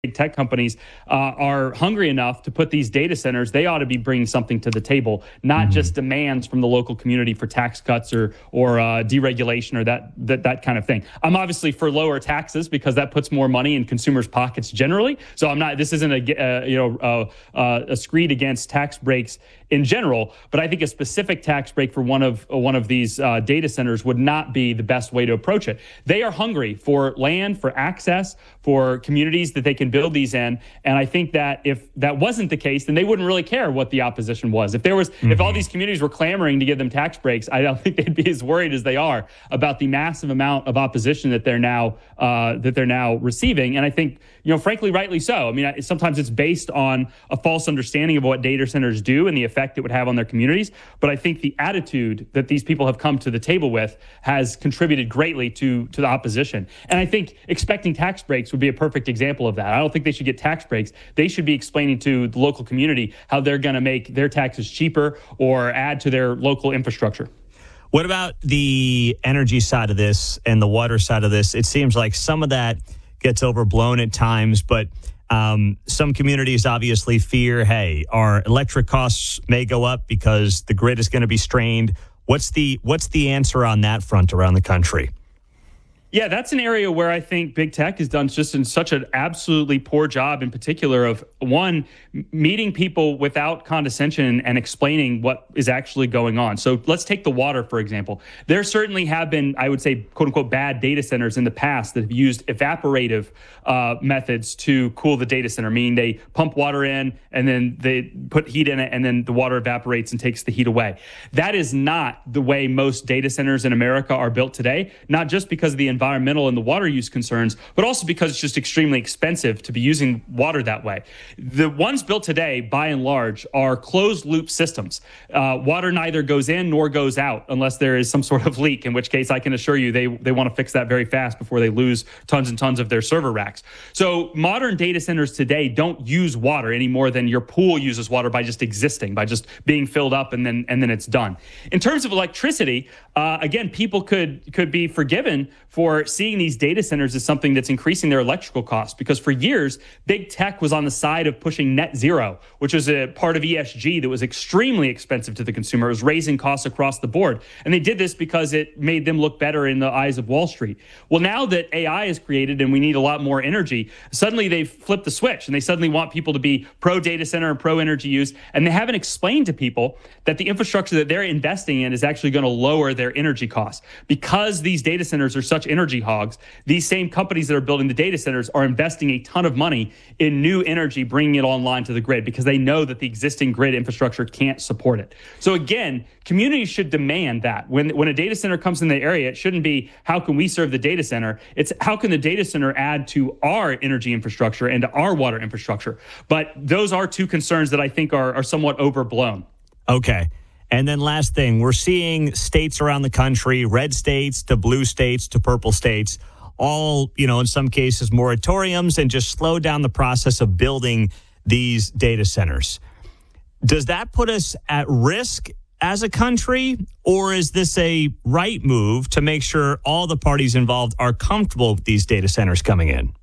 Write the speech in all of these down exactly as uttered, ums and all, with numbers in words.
big tech companies uh, are hungry enough to put these data centers, they ought to be bringing something to the table, not mm-hmm. just demands from the local community for tax cuts or or uh, deregulation or that, that that kind of thing. I'm obviously for lower taxes because that puts more money in consumers' pockets generally. So I'm not. This isn't a uh, you know uh, uh, a screed against tax breaks in general, but I think a specific tax break for one of uh, one of these uh, data centers would not be the best way to approach it. They are hungry for land, for access, for communities that they can build these in. And I think that if that wasn't the case, then they wouldn't really care what the opposition was. If there was, mm-hmm. if all these communities were clamoring to give them tax breaks, I don't think they'd be as worried as they are about the massive amount of opposition that they're now uh, that they're now receiving. And I think, you know, frankly, rightly so. I mean, sometimes it's based on a false understanding of what data centers do and the effect it would have on their communities. But I think the attitude that these people have come to the table with has contributed greatly to to the opposition. And I think expecting tax breaks would be a perfect example of that. I don't think they should get tax breaks. They should be explaining to the local community how they're going to make their taxes cheaper or add to their local infrastructure. What about the energy side of this and the water side of this? It seems like some of that gets overblown at times, but um, some communities obviously fear, hey, our electric costs may go up because the grid is going to be strained. What's the what's the answer on that front around the country? Yeah, that's an area where I think big tech has done just in such an absolutely poor job, in particular of, one, meeting people without condescension and explaining what is actually going on. So let's take the water, for example. There certainly have been, I would say, quote unquote, bad data centers in the past that have used evaporative uh, methods to cool the data center, meaning they pump water in and then they put heat in it and then the water evaporates and takes the heat away. That is not the way most data centers in America are built today, not just because of the environmental and the water use concerns, but also because it's just extremely expensive to be using water that way. The ones built today, by and large, are closed loop systems. Uh, water neither goes in nor goes out unless there is some sort of leak, in which case I can assure you they, they want to fix that very fast before they lose tons and tons of their server racks. So modern data centers today don't use water any more than your pool uses water by just existing, by just being filled up and then and then it's done. In terms of electricity, uh, again, people could could be forgiven for seeing these data centers as something that's increasing their electrical costs, because for years, big tech was on the side of pushing net zero, which was a part of E S G that was extremely expensive to the consumer. It was raising costs across the board. And they did this because it made them look better in the eyes of Wall Street. Well, now that A I is created and we need a lot more energy, suddenly they've flipped the switch and they suddenly want people to be pro data center and pro energy use. And they haven't explained to people that the infrastructure that they're investing in is actually going to lower their energy costs. Because these data centers are such energy hogs, these same companies that are building the data centers are investing a ton of money in new energy, bringing it online to the grid because they know that the existing grid infrastructure can't support it. So again, communities should demand that. When, when a data center comes in the area, it shouldn't be, how can we serve the data center? It's how can the data center add to our energy infrastructure and to our water infrastructure? But those are two concerns that I think are, are somewhat overblown. Okay. And then last thing, we're seeing states around the country, red states to blue states to purple states, all, you know, in some cases, moratoriums and just slow down the process of building these data centers. Does that put us at risk as a country, or is this a right move to make sure all the parties involved are comfortable with these data centers coming in?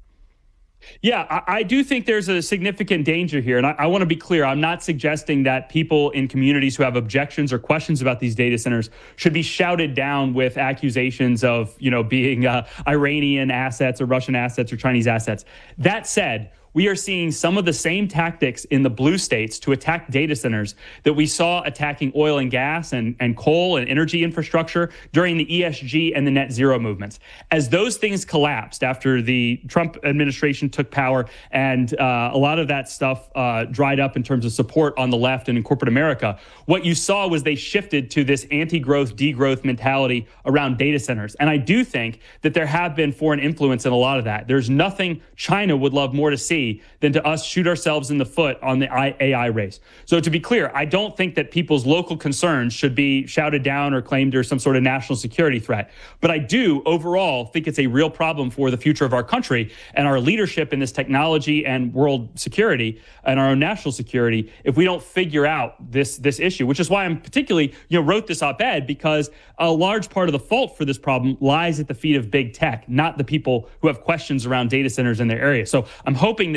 Yeah, I, I do think there's a significant danger here. And I, I want to be clear. I'm not suggesting that people in communities who have objections or questions about these data centers should be shouted down with accusations of, you know, being uh, Iranian assets or Russian assets or Chinese assets. That said, we are seeing some of the same tactics in the blue states to attack data centers that we saw attacking oil and gas and, and coal and energy infrastructure during the E S G and the net zero movements. As those things collapsed after the Trump administration took power and uh, a lot of that stuff uh, dried up in terms of support on the left and in corporate America, what you saw was they shifted to this anti-growth, degrowth mentality around data centers. And I do think that there have been foreign influence in a lot of that. There's nothing China would love more to see than to us shoot ourselves in the foot on the A I race. So to be clear, I don't think that people's local concerns should be shouted down or claimed as some sort of national security threat. But I do overall think it's a real problem for the future of our country and our leadership in this technology and world security and our own national security if we don't figure out this, this issue, which is why I'm particularly, you know, wrote this op-ed, because a large part of the fault for this problem lies at the feet of big tech, not the people who have questions around data centers in their area. So I'm hoping